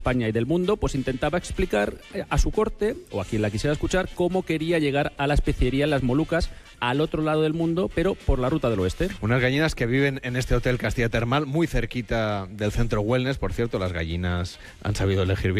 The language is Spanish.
España y del mundo, pues intentaba explicar a su corte, o a quien la quisiera escuchar, cómo quería llegar a la especiería en las Molucas, al otro lado del mundo, pero por la ruta del oeste. Unas gallinas que viven en este hotel Castilla Termal, muy cerquita del centro wellness. Por cierto, las gallinas han sabido elegir bien